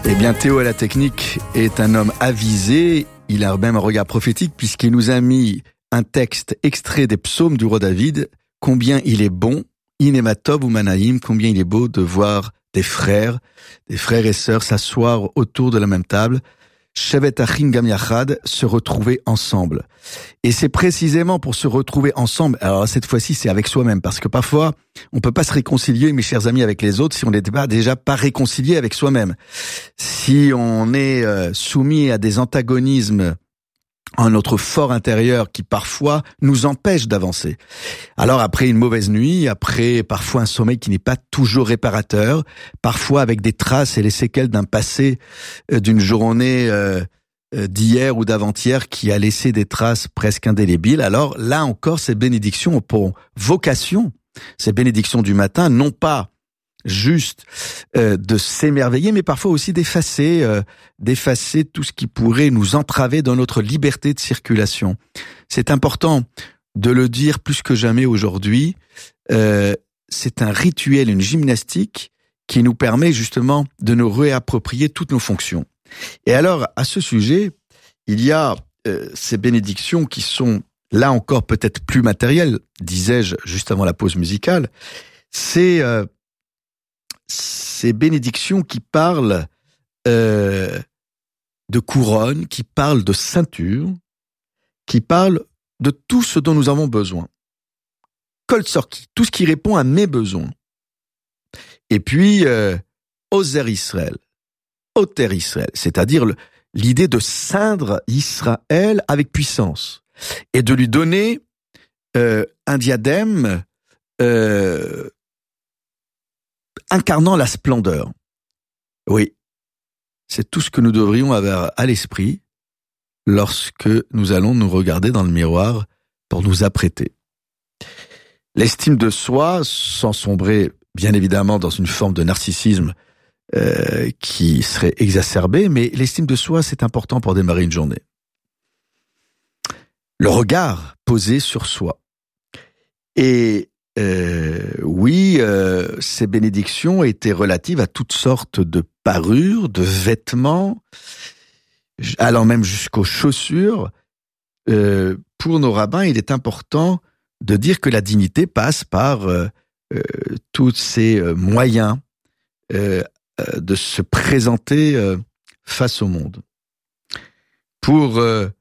Eh bien, Théo à la technique est un homme avisé. Il a même un regard prophétique puisqu'il nous a mis un texte extrait des psaumes du roi David. Combien il est bon, Inématov ou Manaïm, combien il est beau de voir des frères et sœurs s'asseoir autour de la même table. Shevet Achim Gam Yachad, se retrouver ensemble. Et c'est précisément pour se retrouver ensemble, alors cette fois-ci c'est avec soi-même, parce que parfois on peut pas se réconcilier, mes chers amis, avec les autres si on n'était pas déjà pas réconcilié avec soi-même. Si on est soumis à des antagonismes en notre fort intérieur qui parfois nous empêche d'avancer. Alors après une mauvaise nuit, après parfois un sommeil qui n'est pas toujours réparateur, parfois avec des traces et les séquelles d'un passé, d'une journée d'hier ou d'avant-hier qui a laissé des traces presque indélébiles, alors là encore ces bénédictions ont pour vocation, ces bénédictions du matin, non pas juste de s'émerveiller, mais parfois aussi d'effacer tout ce qui pourrait nous entraver dans notre liberté de circulation. C'est important de le dire plus que jamais aujourd'hui. C'est un rituel, une gymnastique qui nous permet justement de nous réapproprier toutes nos fonctions. Et alors, à ce sujet, il y a ces bénédictions qui sont, là encore, peut-être plus matérielles, disais-je juste avant la pause musicale. C'est ces bénédictions qui parlent de couronne, qui parlent de ceinture, qui parlent de tout ce dont nous avons besoin. Kol Tzorki, tout ce qui répond à mes besoins. Et puis, Ozer Israël, Oter Israël, c'est-à-dire l'idée de ceindre Israël avec puissance et de lui donner un diadème incarnant la splendeur. Oui, c'est tout ce que nous devrions avoir à l'esprit lorsque nous allons nous regarder dans le miroir pour nous apprêter. L'estime de soi, sans sombrer bien évidemment dans une forme de narcissisme qui serait exacerbée, mais l'estime de soi, c'est important pour démarrer une journée. Le regard posé sur soi. Et oui, ces bénédictions étaient relatives à toutes sortes de parures, de vêtements, allant même jusqu'aux chaussures. Pour nos rabbins, il est important de dire que la dignité passe par tous ces moyens de se présenter face au monde. Pour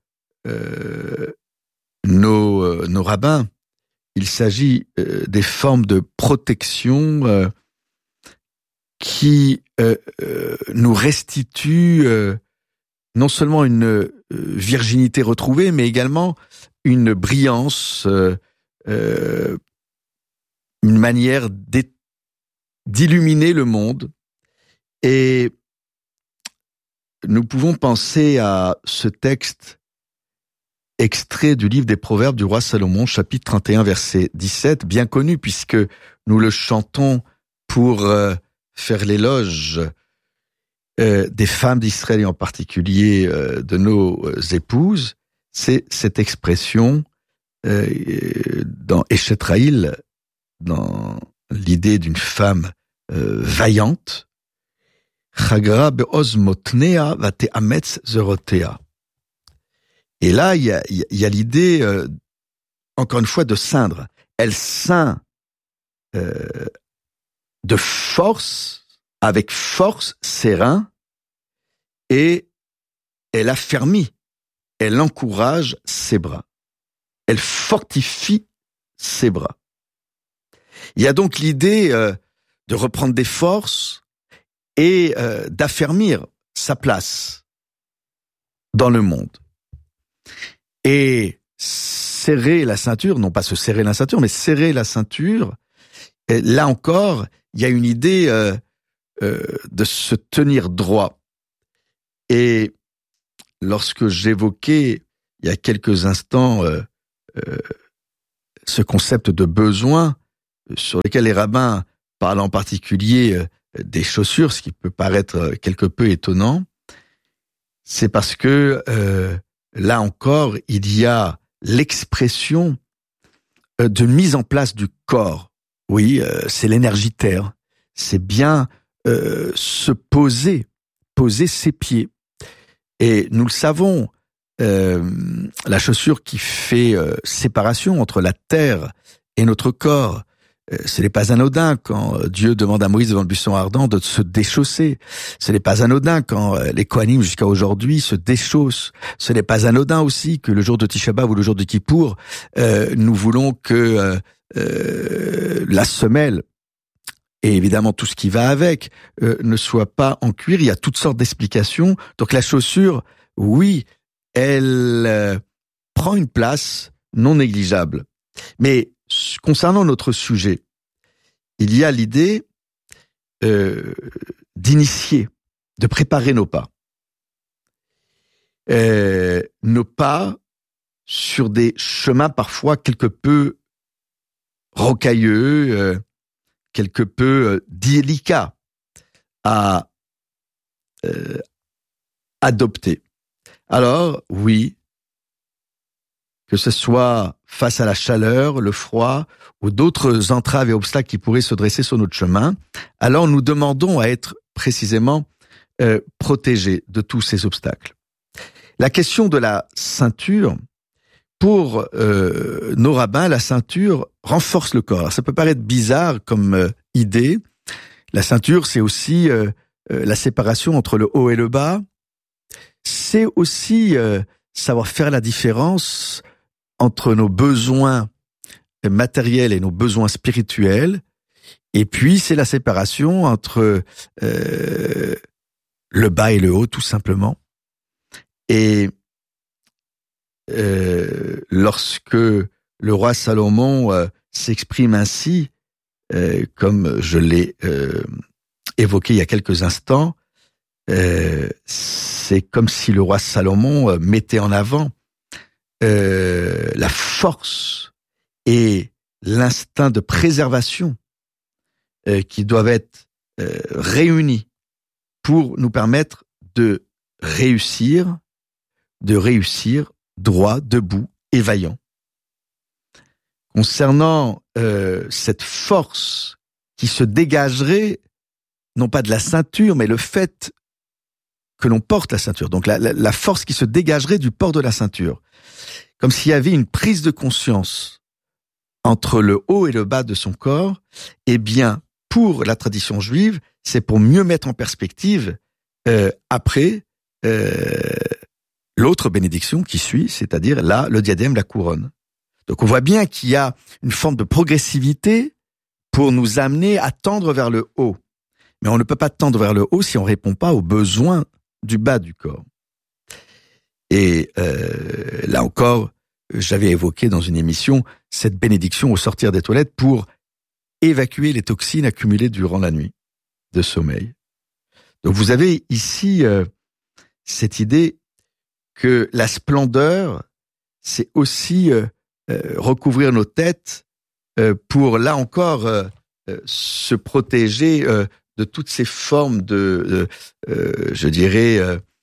nos rabbins, il s'agit des formes de protection qui nous restituent non seulement une virginité retrouvée, mais également une brillance, une manière d'illuminer le monde. Et nous pouvons penser à ce texte extrait du livre des Proverbes du roi Salomon, chapitre 31, verset 17, bien connu puisque nous le chantons pour faire l'éloge des femmes d'Israël et en particulier de nos épouses. C'est cette expression dans Eshetraïl, dans l'idée d'une femme vaillante, Chagra be'oz motnea va te'ametz zerotea. Et là, il y a l'idée, encore une fois, de ceindre. Elle ceint de force, avec force, ses reins, et elle affermit, elle encourage ses bras. Elle fortifie ses bras. Il y a donc l'idée de reprendre des forces et d'affermir sa place dans le monde. Et serrer la ceinture, non pas se serrer la ceinture, mais serrer la ceinture, et là encore, il y a une idée de se tenir droit. Et lorsque j'évoquais il y a quelques instants ce concept de besoin, sur lequel les rabbins parlent en particulier des chaussures, ce qui peut paraître quelque peu étonnant, c'est parce que là encore, il y a l'expression de mise en place du corps. Oui, c'est l'énergie terre. C'est bien se poser poser ses pieds. Et nous le savons, la chaussure qui fait séparation entre la terre et notre corps, ce n'est pas anodin quand Dieu demande à Moïse devant le buisson ardent de se déchausser. Ce n'est pas anodin quand les Kohanim jusqu'à aujourd'hui se déchaussent. Ce n'est pas anodin aussi que le jour de Tisha B'Av ou le jour de Kippour, nous voulons que la semelle et évidemment tout ce qui va avec ne soit pas en cuir. Il y a toutes sortes d'explications. Donc la chaussure, oui, elle prend une place non négligeable. Mais concernant notre sujet, il y a l'idée d'initier, de préparer nos pas. Nos pas sur des chemins parfois quelque peu rocailleux, quelque peu délicats à adopter. Alors, oui, que ce soit face à la chaleur, le froid ou d'autres entraves et obstacles qui pourraient se dresser sur notre chemin, alors nous demandons à être précisément protégés de tous ces obstacles. La question de la ceinture, pour nos rabbins, la ceinture renforce le corps. Ça peut paraître bizarre comme idée. La ceinture, c'est aussi la séparation entre le haut et le bas. C'est aussi savoir faire la différence entre nos besoins matériels et nos besoins spirituels. Et puis, c'est la séparation entre le bas et le haut, tout simplement. Et lorsque le roi Salomon s'exprime ainsi, comme je l'ai évoqué il y a quelques instants, c'est comme si le roi Salomon mettait en avant la force et l'instinct de préservation qui doivent être réunis pour nous permettre de réussir droit, debout et vaillant. Concernant cette force qui se dégagerait, non pas de la ceinture, mais le fait que l'on porte la ceinture. Donc la force qui se dégagerait du port de la ceinture. Comme s'il y avait une prise de conscience entre le haut et le bas de son corps. Eh bien, pour la tradition juive, c'est pour mieux mettre en perspective après l'autre bénédiction qui suit, c'est-à-dire là, le diadème, la couronne. Donc on voit bien qu'il y a une forme de progressivité pour nous amener à tendre vers le haut. Mais on ne peut pas tendre vers le haut si on ne répond pas aux besoins du bas du corps. Et là encore, j'avais évoqué dans une émission cette bénédiction au sortir des toilettes pour évacuer les toxines accumulées durant la nuit de sommeil. Donc vous avez ici cette idée que la splendeur, c'est aussi recouvrir nos têtes pour, là encore, se protéger de toutes ces formes je dirais,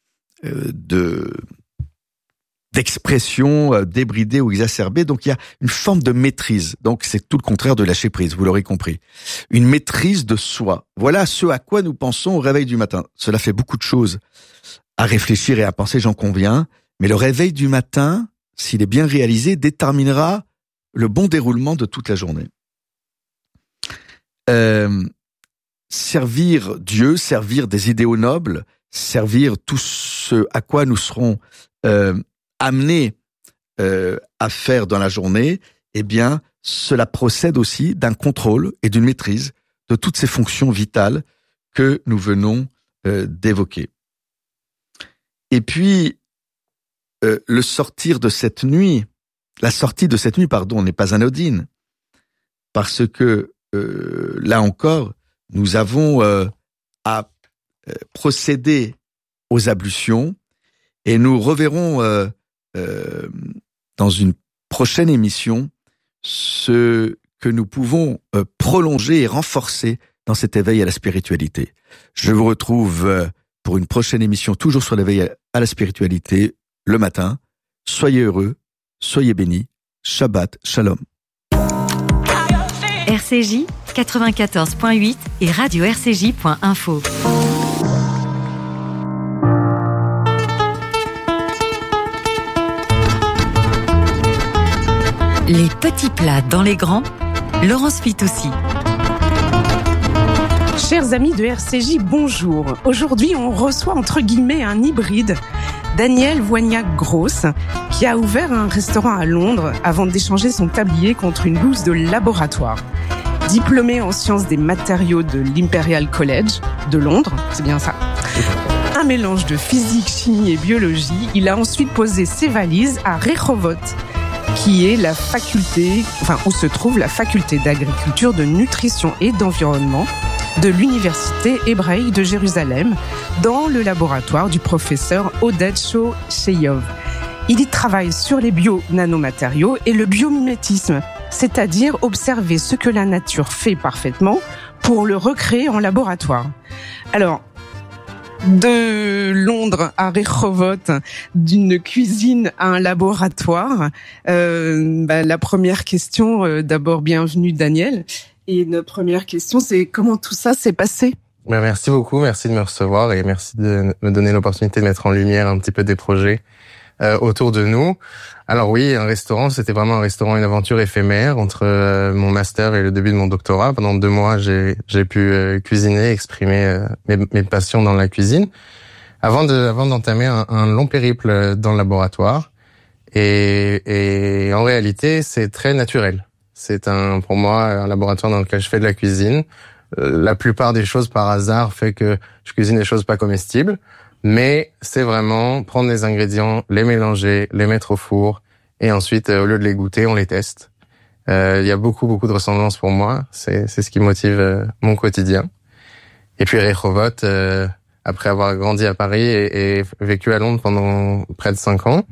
d'expression débridée ou exacerbée. Donc il y a une forme de maîtrise. Donc c'est tout le contraire de lâcher prise, vous l'aurez compris. Une maîtrise de soi. Voilà ce à quoi nous pensons au réveil du matin. Cela fait beaucoup de choses à réfléchir et à penser, j'en conviens. Mais le réveil du matin, s'il est bien réalisé, déterminera le bon déroulement de toute la journée. Servir Dieu, servir des idéaux nobles, servir tout ce à quoi nous serons amenés à faire dans la journée, eh bien, cela procède aussi d'un contrôle et d'une maîtrise de toutes ces fonctions vitales que nous venons d'évoquer. Et puis, la sortie de cette nuit, n'est pas anodine, parce que là encore, nous avons à procéder aux ablutions et nous reverrons dans une prochaine émission ce que nous pouvons prolonger et renforcer dans cet éveil à la spiritualité. Je vous retrouve pour une prochaine émission, toujours sur l'éveil à la spiritualité, le matin. Soyez heureux, soyez bénis. Shabbat Shalom. RCJ 94.8 et radio-rcj.info. Les petits plats dans les grands, Laurence Fitoussi. Chers amis de RCJ, bonjour. Aujourd'hui, on reçoit entre guillemets un hybride, Daniel Voignac-Gross, qui a ouvert un restaurant à Londres avant d'échanger son tablier contre une blouse de laboratoire. Diplômé en sciences des matériaux de l'Imperial College de Londres, c'est bien ça. Un mélange de physique, chimie et biologie, il a ensuite posé ses valises à Rehovot, qui est la faculté, où se trouve la faculté d'agriculture, de nutrition et d'environnement de l'Université hébraïque de Jérusalem, dans le laboratoire du professeur Oded Sheyov. Il y travaille sur les bio-nanomatériaux et le biomimétisme, c'est-à-dire observer ce que la nature fait parfaitement pour le recréer en laboratoire. Alors, de Londres à Rehovot, d'une cuisine à un laboratoire, la première question, d'abord bienvenue Daniel. Et notre première question, c'est comment tout ça s'est passé ? Merci beaucoup, merci de me recevoir et merci de me donner l'opportunité de mettre en lumière un petit peu des projets autour de nous. Alors oui, un restaurant, c'était vraiment un restaurant, une aventure éphémère entre mon master et le début de mon doctorat. Pendant 2 mois, j'ai pu cuisiner, exprimer mes passions dans la cuisine, avant d'entamer un long périple dans le laboratoire. Et en réalité, c'est très naturel. C'est pour moi un laboratoire dans lequel je fais de la cuisine. La plupart des choses par hasard fait que je cuisine des choses pas comestibles. Mais c'est vraiment prendre les ingrédients, les mélanger, les mettre au four, et ensuite, au lieu de les goûter, on les teste. Il y a beaucoup de ressemblances pour moi. C'est ce qui motive mon quotidien. Et puis Rehovot, après avoir grandi à Paris et vécu à Londres pendant près de 5 ans,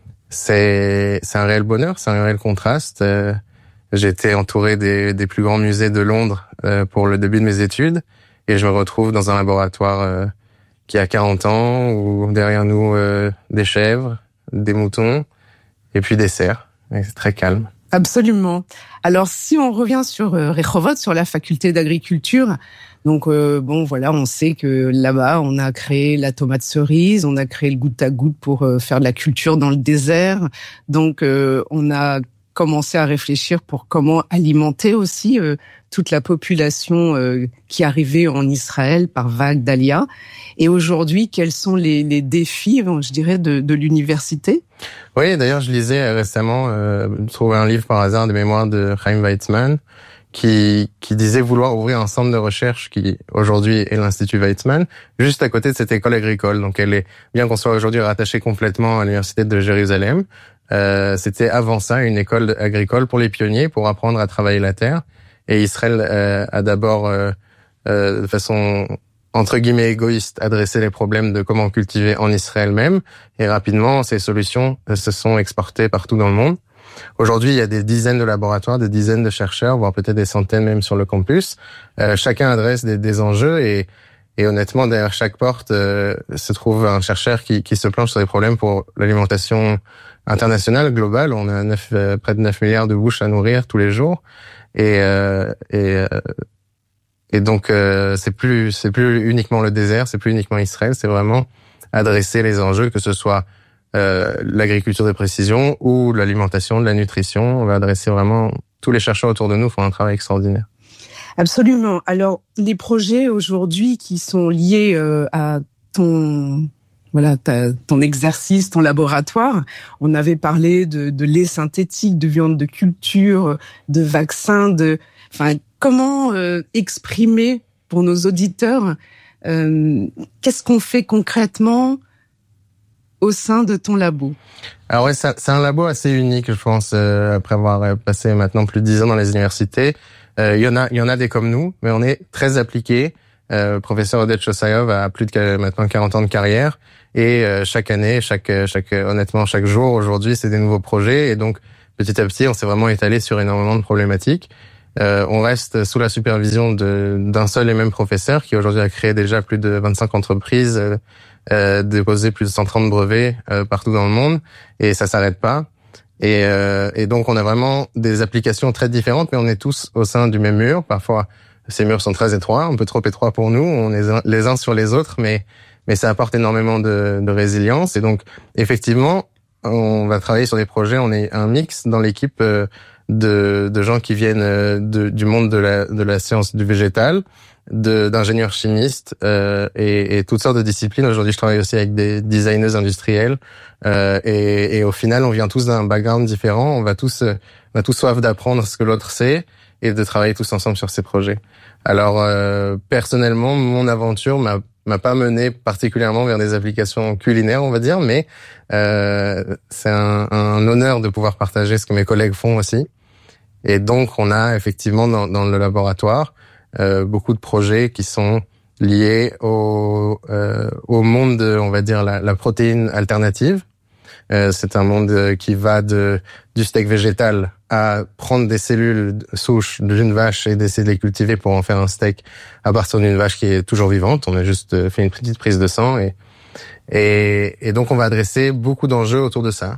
c'est un réel bonheur, c'est un réel contraste. J'ai été entouré des plus grands musées de Londres pour le début de mes études, et je me retrouve dans un laboratoire qui a 40 ans, où derrière nous, des chèvres, des moutons, et puis des cerfs. Et c'est très calme. Absolument. Alors, si on revient sur Rehovot, sur la faculté d'agriculture, donc on sait que là-bas, on a créé la tomate cerise, on a créé le goutte à goutte pour faire de la culture dans le désert. Donc, on a commencé à réfléchir pour comment alimenter aussi toute la population qui arrivait en Israël par vague d'Alia. Et aujourd'hui, quels sont les défis, je dirais, de l'université ? Oui, d'ailleurs, je lisais récemment, trouvé un livre par hasard, des mémoires de Chaim Weizmann, qui disait vouloir ouvrir un centre de recherche qui, aujourd'hui, est l'Institut Weizmann, juste à côté de cette école agricole. Donc, elle est, bien qu'on soit aujourd'hui rattaché complètement à l'Université de Jérusalem, c'était avant ça une école agricole pour les pionniers, pour apprendre à travailler la terre. Et Israël a d'abord, de façon entre guillemets égoïste, adressé les problèmes de comment cultiver en Israël même. Et rapidement, ces solutions se sont exportées partout dans le monde. Aujourd'hui, il y a des dizaines de laboratoires, des dizaines de chercheurs, voire peut-être des centaines même sur le campus. Chacun adresse des enjeux et honnêtement, derrière chaque porte se trouve un chercheur qui se planche sur des problèmes pour l'alimentation internationale, globale. On a près de 9 milliards de bouches à nourrir tous les jours. Et donc, c'est plus uniquement le désert, c'est plus uniquement Israël, c'est vraiment adresser les enjeux, que ce soit l'agriculture de précision ou l'alimentation, de la nutrition. On va adresser vraiment, tous les chercheurs autour de nous font un travail extraordinaire. Absolument. Alors, les projets aujourd'hui qui sont liés à ton exercice, ton laboratoire, on avait parlé de lait synthétique, de viande de culture, de vaccins, comment exprimer pour nos auditeurs qu'est-ce qu'on fait concrètement au sein de ton labo? Alors ouais, c'est un labo assez unique, je pense, après avoir passé maintenant plus de 10 ans dans les universités. Il y en a des comme nous, mais on est très appliqués. Professeur Oded Sheyov a plus de maintenant 40 ans de carrière, et chaque année, honnêtement, chaque jour aujourd'hui, c'est des nouveaux projets, et donc petit à petit, on s'est vraiment étalé sur énormément de problématiques. On reste sous la supervision d'un seul et même professeur qui aujourd'hui a créé déjà plus de 25 entreprises, déposé plus de 130 brevets partout dans le monde, et ça s'arrête pas. Et donc on a vraiment des applications très différentes, mais on est tous au sein du même mur. Parfois, ces murs sont très étroits, un peu trop étroits pour nous, on est les uns sur les autres, mais ça apporte énormément de résilience. Et donc, effectivement, on va travailler sur des projets, on est un mix dans l'équipe de gens qui viennent du monde de la science du végétal, d'ingénieurs chimistes et toutes sortes de disciplines. Aujourd'hui, je travaille aussi avec des designers industriels et au final, on vient tous d'un background différent. On a tous soif d'apprendre ce que l'autre sait et de travailler tous ensemble sur ces projets. Alors, personnellement, mon aventure m'a pas mené particulièrement vers des applications culinaires, on va dire, mais c'est un honneur de pouvoir partager ce que mes collègues font aussi. Et donc, on a effectivement dans le laboratoire beaucoup de projets qui sont liés au monde de, on va dire, la protéine alternative. C'est un monde qui va du steak végétal à prendre des cellules souches d'une vache et d'essayer de les cultiver pour en faire un steak à partir d'une vache qui est toujours vivante. On a juste fait une petite prise de sang et donc on va adresser beaucoup d'enjeux autour de ça.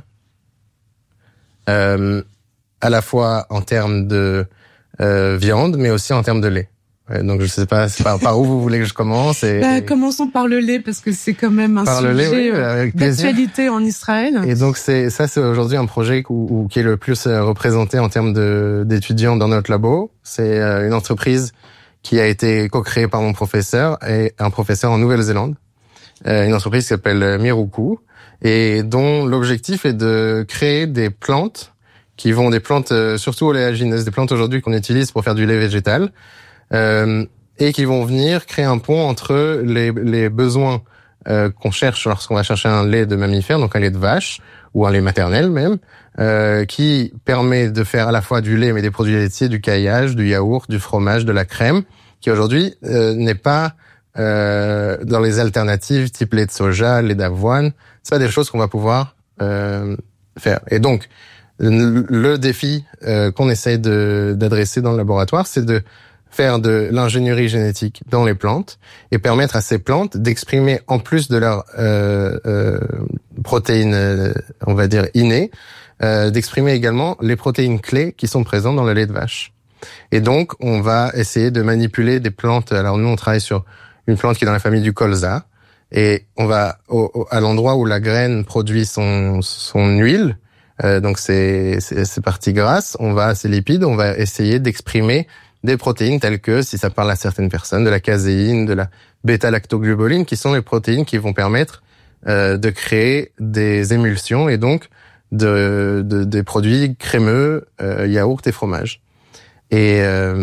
À la fois en termes de viande, mais aussi en termes de lait. Donc je sais pas par où vous voulez que je commence. Commençons par le lait parce que c'est quand même un sujet d'actualité en Israël. Et donc c'est aujourd'hui un projet qui est le plus représenté en termes d'étudiants dans notre labo. C'est une entreprise qui a été co-créée par mon professeur et un professeur en Nouvelle-Zélande. Une entreprise qui s'appelle Miruku et dont l'objectif est de créer des plantes qui vont des plantes surtout oléagineuses, des plantes aujourd'hui qu'on utilise pour faire du lait végétal. Et qui vont venir créer un pont entre les besoins qu'on cherche lorsqu'on va chercher un lait de mammifère, donc un lait de vache ou un lait maternel même, qui permet de faire à la fois du lait mais des produits laitiers, du caillage, du yaourt, du fromage, de la crème, qui aujourd'hui n'est pas dans les alternatives type lait de soja, lait d'avoine. C'est pas des choses qu'on va pouvoir faire. Et donc le défi qu'on essaye d'adresser dans le laboratoire, c'est de faire de l'ingénierie génétique dans les plantes et permettre à ces plantes d'exprimer, en plus de leurs protéines, on va dire, innées, d'exprimer également les protéines clés qui sont présentes dans le lait de vache. Et donc, on va essayer de manipuler des plantes. Alors, nous, on travaille sur une plante qui est dans la famille du colza et on va, à l'endroit où la graine produit son huile, donc ces parties grasses, ces lipides, on va essayer d'exprimer des protéines telles que, si ça parle à certaines personnes, de la caséine, de la bêta-lactoglubuline, qui sont les protéines qui vont permettre de créer des émulsions et donc des produits crémeux, yaourt et fromage. Et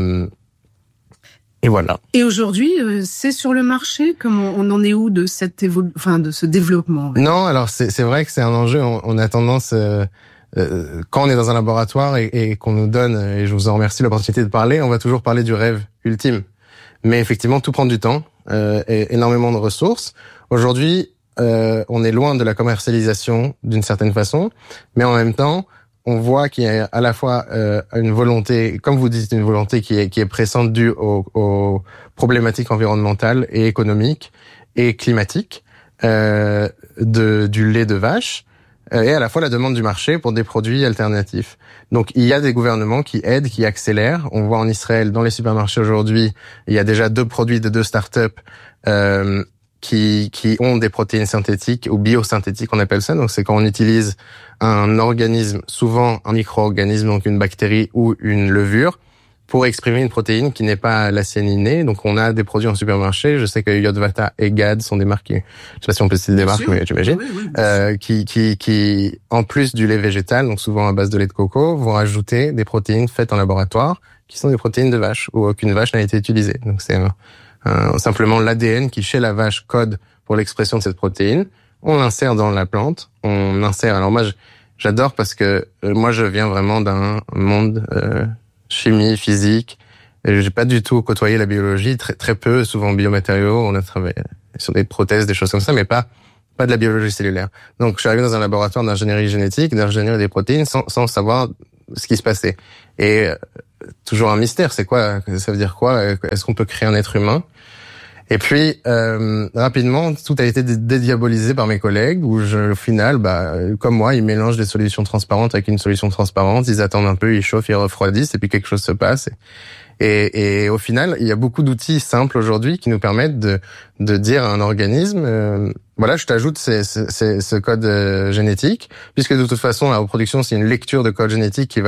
voilà. Et aujourd'hui, c'est sur le marché. Comment on en est où de cette de ce développement? Non, alors c'est vrai que c'est un enjeu. On a tendance quand on est dans un laboratoire et qu'on nous donne, et je vous en remercie l'opportunité de parler, on va toujours parler du rêve ultime. Mais effectivement, tout prend du temps et énormément de ressources. Aujourd'hui, on est loin de la commercialisation d'une certaine façon, mais en même temps, on voit qu'il y a à la fois une volonté, comme vous dites, une volonté qui est pressante due aux problématiques environnementales et économiques et climatiques du lait de vache, et à la fois la demande du marché pour des produits alternatifs. Donc il y a des gouvernements qui aident, qui accélèrent. On voit en Israël, dans les supermarchés aujourd'hui, il y a déjà 2 produits de 2 startups qui ont des protéines synthétiques ou biosynthétiques, on appelle ça. Donc c'est quand on utilise un organisme, souvent un micro-organisme, donc une bactérie ou une levure, pour exprimer une protéine qui n'est pas la sienne innée. Donc on a des produits en supermarché. Je sais que Yotvata et GAD sont des marques, je sais pas si on peut citer des marques, mais j'imagine, qui en plus du lait végétal, donc souvent à base de lait de coco, vont rajouter des protéines faites en laboratoire, qui sont des protéines de vache, où aucune vache n'a été utilisée. Donc c'est simplement l'ADN qui, chez la vache, code pour l'expression de cette protéine. On l'insère dans la plante, on insère. Alors moi, j'adore parce que moi, je viens vraiment d'un monde chimie, physique. Et j'ai pas du tout côtoyé la biologie, très peu, souvent biomatériaux. On a travaillé sur des prothèses, des choses comme ça, mais pas de la biologie cellulaire. Donc, je suis arrivé dans un laboratoire d'ingénierie génétique, d'ingénierie des protéines, sans savoir ce qui se passait. Et toujours un mystère, c'est quoi? Ça veut dire quoi? Est-ce qu'on peut créer un être humain? Et puis, rapidement, tout a été dédiabolisé par mes collègues, où au final, comme moi, ils mélangent des solutions transparentes avec une solution transparente, ils attendent un peu, ils chauffent, ils refroidissent, et puis quelque chose se passe. Et au final, il y a beaucoup d'outils simples aujourd'hui qui nous permettent de dire à un organisme, voilà, je t'ajoute ce code génétique, puisque de toute façon, la reproduction, c'est une lecture de code génétique qui va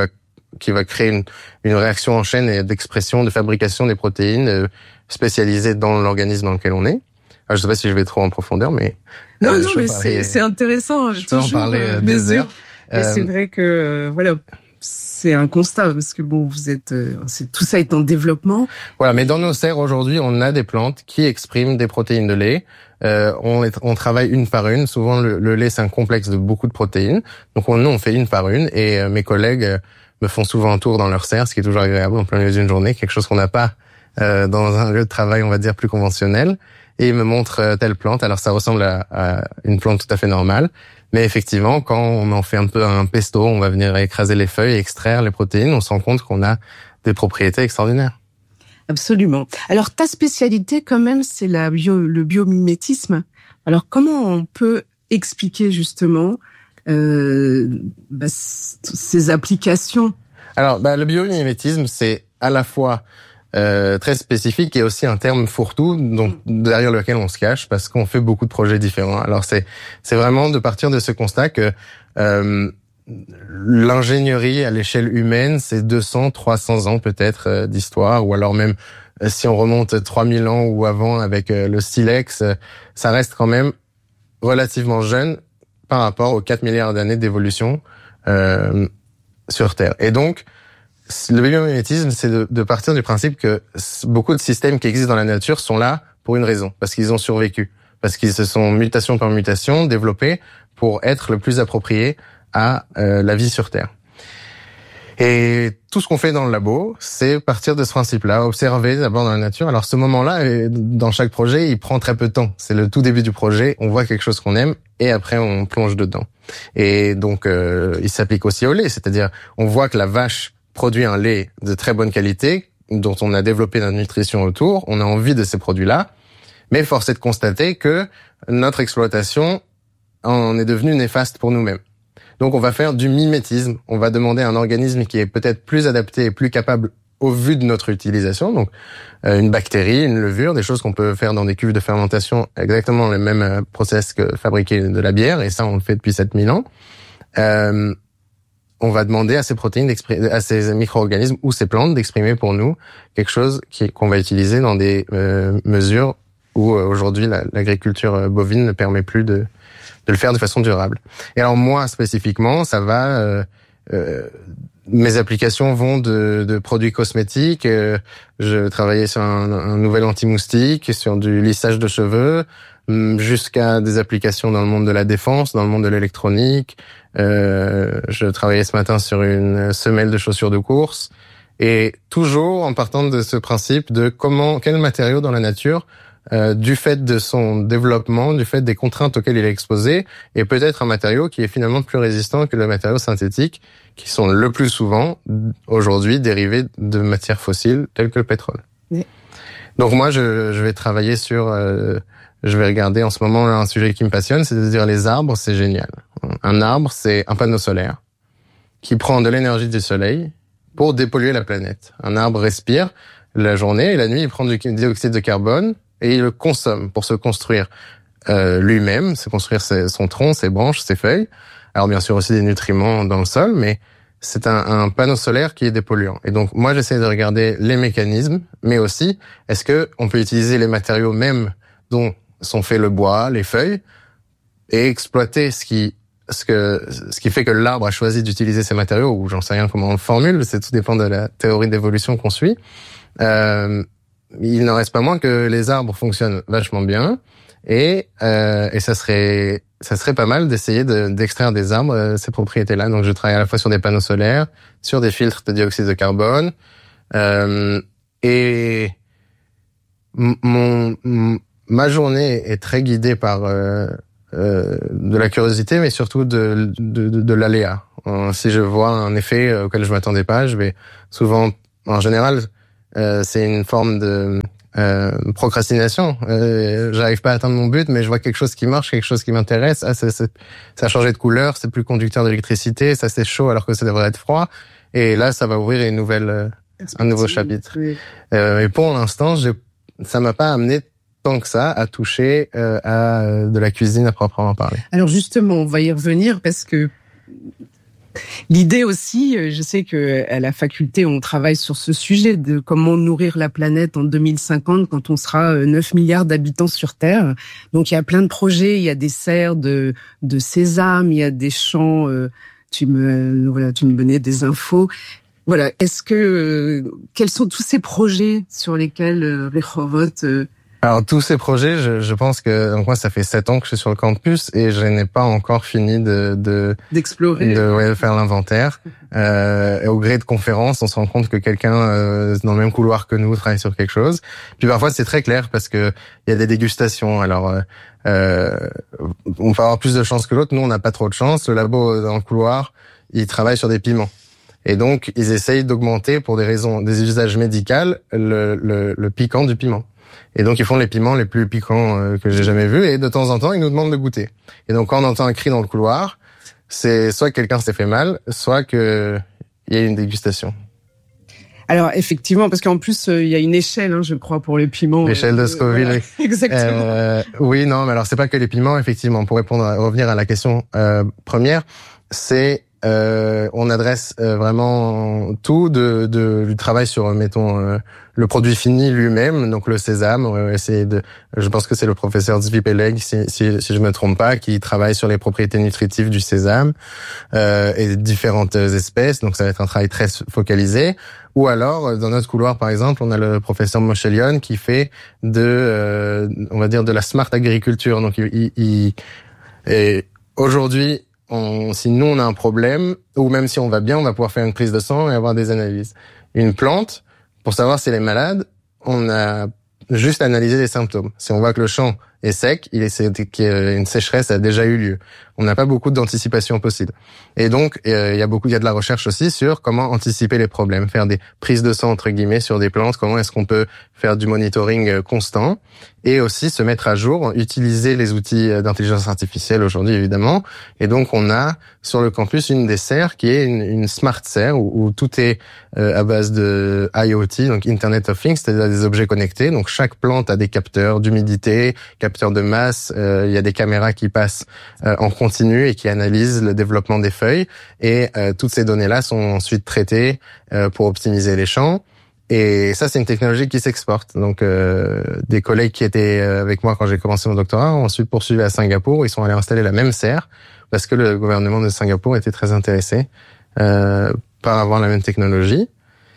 qui va créer une réaction en chaîne et d'expression, de fabrication des protéines spécialisées dans l'organisme dans lequel on est. Alors, je sais pas si je vais trop en profondeur, mais non, mais c'est intéressant. Je peux en parler des heures. Mais c'est vrai que voilà, c'est un constat parce que bon, vous êtes, tout ça est en développement. Voilà, mais dans nos serres aujourd'hui, on a des plantes qui expriment des protéines de lait. On travaille une par une. Souvent, le lait, c'est un complexe de beaucoup de protéines. Donc, nous, on fait une par une. Et mes collègues me font souvent un tour dans leur serre, ce qui est toujours agréable en plein milieu d'une journée, quelque chose qu'on n'a pas dans un lieu de travail, on va dire, plus conventionnel. Et ils me montrent telle plante. Alors, ça ressemble à une plante tout à fait normale. Mais effectivement, quand on en fait un peu un pesto, on va venir écraser les feuilles et extraire les protéines, on se rend compte qu'on a des propriétés extraordinaires. Absolument. Alors, ta spécialité, quand même, c'est le biomimétisme. Alors, comment on peut expliquer, justement, ces applications? Alors, le biomimétisme, c'est à la fois très spécifique et aussi un terme fourre-tout, donc derrière lequel on se cache parce qu'on fait beaucoup de projets différents. Alors, c'est vraiment de partir de ce constat que l'ingénierie à l'échelle humaine, c'est 200, 300 ans peut-être d'histoire, ou alors même si on remonte 3000 ans ou avant avec le silex, ça reste quand même relativement jeune par rapport aux 4 milliards d'années d'évolution sur Terre. Et donc, le biomimétisme, c'est de partir du principe que beaucoup de systèmes qui existent dans la nature sont là pour une raison, parce qu'ils ont survécu, parce qu'ils se sont mutation par mutation développés pour être le plus approprié à la vie sur Terre. Et tout ce qu'on fait dans le labo, c'est partir de ce principe-là, observer d'abord dans la nature. Alors ce moment-là, dans chaque projet, il prend très peu de temps. C'est le tout début du projet, on voit quelque chose qu'on aime et après on plonge dedans. Et donc il s'applique aussi au lait, c'est-à-dire on voit que la vache produit un lait de très bonne qualité, dont on a développé la nutrition autour, on a envie de ces produits-là, mais force est de constater que notre exploitation en est devenue néfaste pour nous-mêmes. Donc on va faire du mimétisme, on va demander à un organisme qui est peut-être plus adapté et plus capable au vu de notre utilisation, donc une bactérie, une levure, des choses qu'on peut faire dans des cuves de fermentation, exactement le même process que fabriquer de la bière, et ça on le fait depuis 7000 ans. On va demander à ces protéines, à ces micro-organismes ou ces plantes d'exprimer pour nous quelque chose qu'on va utiliser dans des mesures où aujourd'hui l'agriculture bovine ne permet plus de le faire de façon durable. Et alors moi spécifiquement, ça va, mes applications vont de produits cosmétiques. Je travaillais sur un nouvel anti-moustique, sur du lissage de cheveux, jusqu'à des applications dans le monde de la défense, dans le monde de l'électronique. Je travaillais ce matin sur une semelle de chaussures de course, et toujours en partant de ce principe de quel matériau dans la nature, du fait de son développement, du fait des contraintes auxquelles il est exposé, est peut-être un matériau qui est finalement plus résistant que les matériaux synthétiques, qui sont le plus souvent aujourd'hui dérivés de matières fossiles telles que le pétrole. Oui. Donc moi, je vais travailler sur je vais regarder en ce moment un sujet qui me passionne, c'est-à-dire les arbres, c'est génial. Un arbre, c'est un panneau solaire qui prend de l'énergie du soleil pour dépolluer la planète. Un arbre respire la journée et la nuit, il prend du dioxyde de carbone et il le consomme pour se construire lui-même, se construire son tronc, ses branches, ses feuilles. Alors bien sûr aussi des nutriments dans le sol, mais c'est un panneau solaire qui est dépolluant. Et donc moi j'essaie de regarder les mécanismes, mais aussi est-ce que on peut utiliser les matériaux mêmes dont sont faits le bois, les feuilles, et exploiter ce qui fait que l'arbre a choisi d'utiliser ces matériaux, ou j'en sais rien comment on le formule, tout dépend de la théorie d'évolution qu'on suit. Il n'en reste pas moins que les arbres fonctionnent vachement bien, et ça serait pas mal d'essayer d'extraire des arbres ces propriétés-là. Donc je travaille à la fois sur des panneaux solaires, sur des filtres de dioxyde de carbone, et ma journée est très guidée par de la curiosité, mais surtout de l'aléa. Si je vois un effet auquel je m'attendais pas, je vais souvent, en général, c'est une forme de procrastination. J'arrive pas à atteindre mon but, mais je vois quelque chose qui marche, quelque chose qui m'intéresse. Ah, ça a changé de couleur, c'est plus conducteur d'électricité, ça c'est chaud alors que ça devrait être froid. Et là, ça va ouvrir un nouveau chapitre. Oui. Et pour l'instant, ça m'a pas amené tant que ça à toucher à de la cuisine à proprement parler. Alors justement, on va y revenir parce que L'idée aussi, je sais que à la faculté, on travaille sur ce sujet de comment nourrir la planète en 2050 quand on sera 9 milliards d'habitants sur Terre. Donc, il y a plein de projets, il y a des serres de sésame, il y a des champs, tu me donnais des infos. Voilà. Quels sont tous ces projets sur lesquels Rehovot Alors tous ces projets, je pense que donc moi ça fait 7 ans que je suis sur le campus et je n'ai pas encore fini d'explorer, de faire l'inventaire. Et au gré de conférences, on se rend compte que quelqu'un dans le même couloir que nous travaille sur quelque chose. Puis parfois c'est très clair parce que il y a des dégustations. Alors on peut avoir plus de chance que l'autre. Nous on n'a pas trop de chance. Le labo dans le couloir, il travaille sur des piments. Et donc ils essayent d'augmenter pour des usages médicaux le piquant du piment. Et donc, ils font les piments les plus piquants que j'ai jamais vus. Et de temps en temps, ils nous demandent de goûter. Et donc, quand on entend un cri dans le couloir, c'est soit que quelqu'un s'est fait mal, soit qu'il y a une dégustation. Alors, effectivement, parce qu'en plus, il y a une échelle, je crois, pour les piments. L'échelle de Scoville. Voilà. Exactement. Oui, non, mais alors, c'est pas que les piments, effectivement. Pour revenir à la question première, c'est... on adresse vraiment tout du travail sur, mettons, le produit fini lui-même, donc le sésame. On va essayer je pense que c'est le professeur Zvi Peleg, si je me trompe pas, qui travaille sur les propriétés nutritives du sésame et différentes espèces. Donc ça va être un travail très focalisé. Ou alors, dans notre couloir, par exemple, on a le professeur Moshe Lion qui fait on va dire de la smart agriculture. Donc et aujourd'hui, si nous on a un problème, ou même si on va bien, on va pouvoir faire une prise de sang et avoir des analyses. Une plante, pour savoir si elle est malade, on a juste analysé les symptômes. Si on voit que le champ est sec, une sécheresse a déjà eu lieu. On n'a pas beaucoup d'anticipation possible. Et donc, il y a de la recherche aussi sur comment anticiper les problèmes, faire des prises de sang entre guillemets sur des plantes, comment est-ce qu'on peut faire du monitoring constant et aussi se mettre à jour, utiliser les outils d'intelligence artificielle aujourd'hui évidemment. Et donc, on a sur le campus une des serres qui est une smart serre où tout est à base de IoT, donc Internet of Things, c'est-à-dire des objets connectés. Donc, chaque plante a des capteurs d'humidité, capteurs de masse, il y a des caméras qui passent en continu et qui analysent le développement des feuilles et toutes ces données-là sont ensuite traitées pour optimiser les champs. Et ça, c'est une technologie qui s'exporte. Donc, des collègues qui étaient avec moi quand j'ai commencé mon doctorat ont ensuite poursuivi à Singapour. Ils sont allés installer la même serre parce que le gouvernement de Singapour était très intéressé par avoir la même technologie.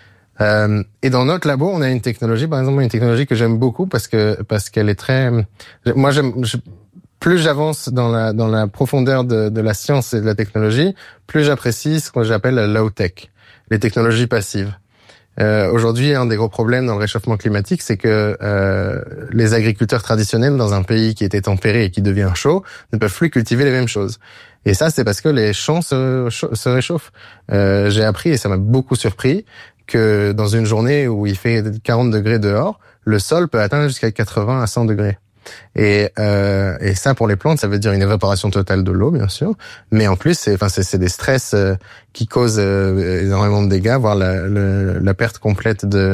Et dans notre labo, on a une technologie, par exemple, une technologie que j'aime beaucoup parce qu'elle est très. Moi, plus j'avance dans la profondeur de la science et de la technologie, plus j'apprécie ce que j'appelle la low tech, les technologies passives. Aujourd'hui, un des gros problèmes dans le réchauffement climatique, c'est que les agriculteurs traditionnels dans un pays qui était tempéré et qui devient chaud ne peuvent plus cultiver les mêmes choses. Et ça, c'est parce que les champs se réchauffent. J'ai appris, et ça m'a beaucoup surpris, que dans une journée où il fait 40 degrés dehors, le sol peut atteindre jusqu'à 80 à 100 degrés. Et ça, pour les plantes, ça veut dire une évaporation totale de l'eau, bien sûr. Mais en plus, c'est des stress qui causent énormément de dégâts, voire la perte complète de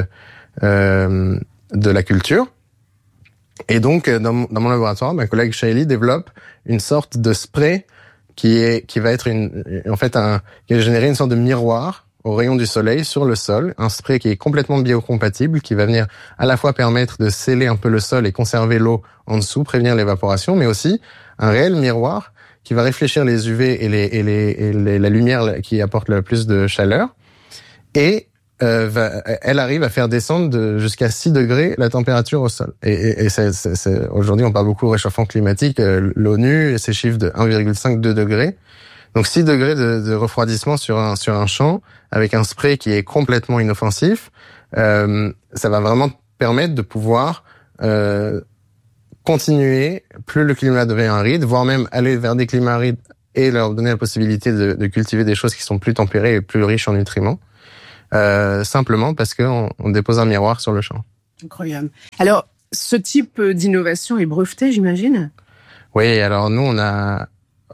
la culture. Et donc, dans mon laboratoire, ma collègue Shaili développe une sorte de spray qui va être qui va générer une sorte de miroir au rayon du soleil sur le sol, un spray qui est complètement biocompatible, qui va venir à la fois permettre de sceller un peu le sol et conserver l'eau en dessous, prévenir l'évaporation, mais aussi un réel miroir qui va réfléchir les UV et la lumière qui apporte le plus de chaleur. Et elle arrive à faire descendre jusqu'à 6 degrés la température au sol. Et aujourd'hui, on parle beaucoup de réchauffement climatique. L'ONU, ses chiffres de 1,5-2 degrés. Donc 6 degrés de refroidissement sur un champ avec un spray qui est complètement inoffensif, ça va vraiment permettre de pouvoir continuer, plus le climat devient aride, voire même aller vers des climats arides et leur donner la possibilité de cultiver des choses qui sont plus tempérées et plus riches en nutriments, simplement parce qu'on dépose un miroir sur le champ. Incroyable. Alors, ce type d'innovation est breveté, j'imagine ? Oui, alors nous, on a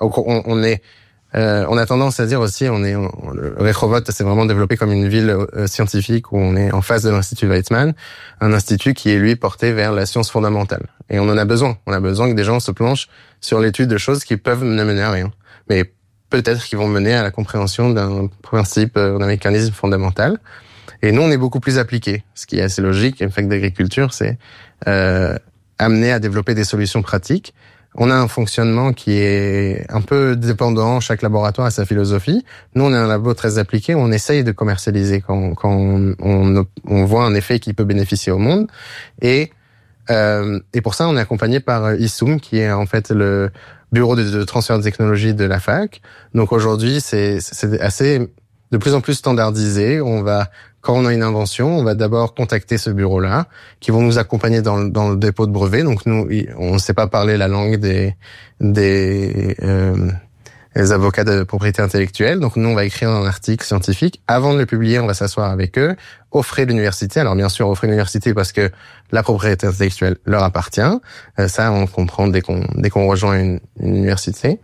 tendance à dire aussi, Rehovot s'est vraiment développé comme une ville scientifique où on est en face de l'Institut Weizmann, un institut qui est lui porté vers la science fondamentale. Et on en a besoin. On a besoin que des gens se planchent sur l'étude de choses qui peuvent ne mener à rien. Mais peut-être qui vont mener à la compréhension d'un principe, d'un mécanisme fondamental. Et nous, on est beaucoup plus appliqués, ce qui est assez logique. Une fac d'agriculture, c'est amener à développer des solutions pratiques. On a un fonctionnement qui est un peu dépendant, chaque laboratoire a sa philosophie. Nous, on est un labo très appliqué, on essaye de commercialiser quand on voit un effet qui peut bénéficier au monde. Et pour ça, on est accompagné par ISUM, qui est en fait le bureau de transfert de technologie de la fac. Donc aujourd'hui, c'est assez de plus en plus standardisé. Quand on a une invention, on va d'abord contacter ce bureau-là, qui vont nous accompagner dans le dépôt de brevet. Donc nous, on ne sait pas parler la langue des avocats de propriété intellectuelle. Donc nous, on va écrire un article scientifique. Avant de le publier, on va s'asseoir avec eux, aux frais de l'université. Alors bien sûr, aux frais de l'université parce que la propriété intellectuelle leur appartient. Ça, on comprend dès qu'on rejoint une université.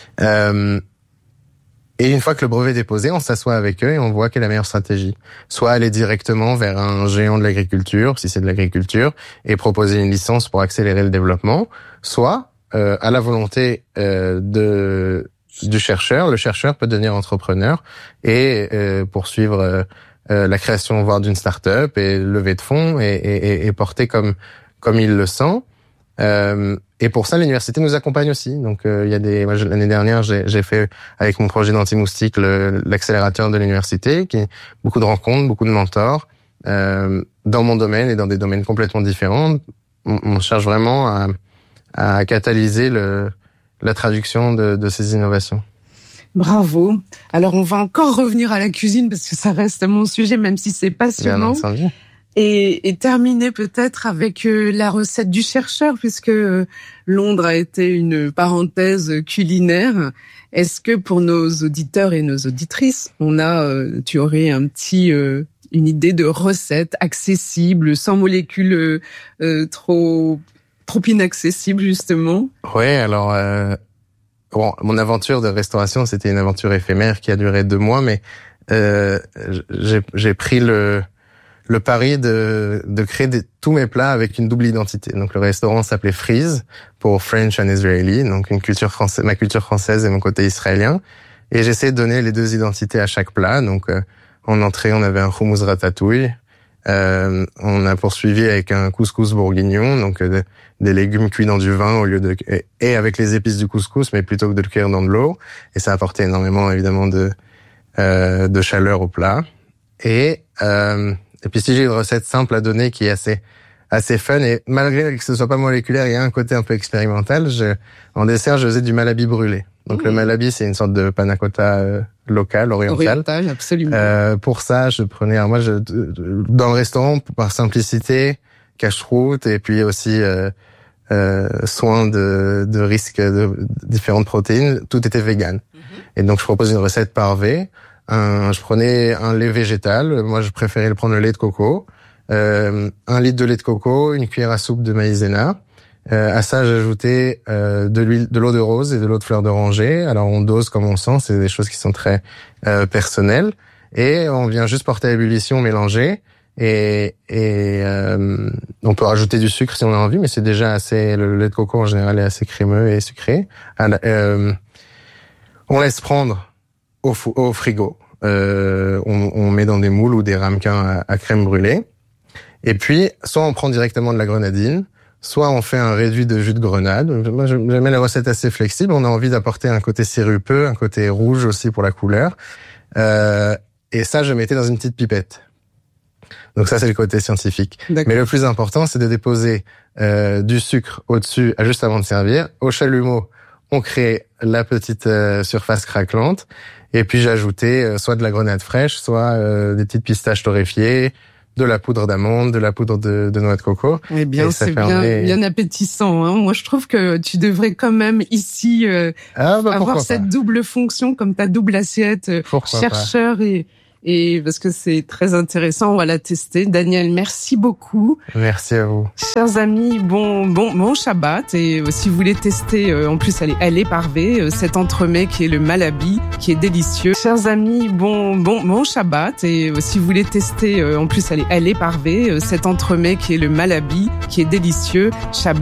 Et une fois que le brevet est déposé, on s'assoit avec eux et on voit quelle est la meilleure stratégie. Soit aller directement vers un géant de l'agriculture, si c'est de l'agriculture, et proposer une licence pour accélérer le développement. Soit, à la volonté du chercheur, le chercheur peut devenir entrepreneur et poursuivre la création, voire d'une start-up, et lever de fonds et porter comme il le sent. Et pour ça, l'université nous accompagne aussi. Donc, moi, l'année dernière, j'ai fait avec mon projet d'anti-moustique l'accélérateur de l'université, qui est beaucoup de rencontres, beaucoup de mentors dans mon domaine et dans des domaines complètement différents. On cherche vraiment à catalyser la traduction de ces innovations. Bravo. Alors, on va encore revenir à la cuisine parce que ça reste mon sujet, même si c'est passionnant. Bien entendu. Et terminer peut-être avec la recette du chercheur, puisque Londres a été une parenthèse culinaire. Est-ce que pour nos auditeurs et nos auditrices, tu aurais une idée de recette accessible, sans molécules trop inaccessibles justement? Ouais, alors mon aventure de restauration, c'était une aventure éphémère qui a duré 2 mois, mais j'ai pris le pari de créer tous mes plats avec une double identité. Donc le restaurant s'appelait Freeze pour French and Israeli, donc ma culture française et mon côté israélien. Et j'essaie de donner les 2 identités à chaque plat. Donc en entrée, on avait un hummus ratatouille. On a poursuivi avec un couscous bourguignon, donc des légumes cuits dans du vin et avec les épices du couscous, mais plutôt que de le cuire dans de l'eau. Et ça apportait énormément évidemment de chaleur au plat. Et puis si j'ai une recette simple à donner qui est assez fun, et malgré que ce soit pas moléculaire, il y a un côté un peu expérimental, en dessert, je faisais du malabi brûlé. Donc le malabi, c'est une sorte de panna cotta local, oriental. Oriental, absolument. Pour ça, je prenais, dans le restaurant, par simplicité, cache-croûte, et puis aussi soin de risque de différentes protéines, tout était vegan. Et donc je propose une recette parvée. Je prenais un lait végétal. Moi, je préférais prendre le lait de coco. 1 litre de lait de coco, une cuillère à soupe de maïzena. À ça, j'ajoutais de l'eau de rose et de l'eau de fleur d'oranger. Alors, on dose comme on sent. C'est des choses qui sont très personnelles. Et on vient juste porter à ébullition, mélanger. Et on peut rajouter du sucre si on a envie, mais c'est déjà assez. Le lait de coco en général est assez crémeux et sucré. On laisse prendre au frigo. On met dans des moules ou des ramequins à crème brûlée. Et puis, soit on prend directement de la grenadine, soit on fait un réduit de jus de grenade. Moi, j'aime la recette assez flexible. On a envie d'apporter un côté sirupeux, un côté rouge aussi pour la couleur. Et ça, je mettais dans une petite pipette. Donc ça, c'est le côté scientifique. D'accord. Mais le plus important, c'est de déposer du sucre au-dessus, juste avant de servir. Au chalumeau, on crée la petite surface craquelante. Et puis j'ajoutais soit de la grenade fraîche, soit des petites pistaches torréfiées, de la poudre d'amande, de la poudre de noix de coco. Eh bien, c'est bien appétissant. Hein. Moi, je trouve que tu devrais quand même ici avoir cette double fonction, comme ta double assiette, chercheur et parce que c'est très intéressant, on va la tester. Daniel, merci beaucoup. Merci à vous. Chers amis, bon Shabbat. Et si vous voulez tester, en plus elle est parvée, cet entremets qui est le malabi, qui est délicieux. Chers amis, bon Shabbat. Et si vous voulez tester, en plus elle est parvée, cet entremets qui est le malabi, qui est délicieux. Shabbat.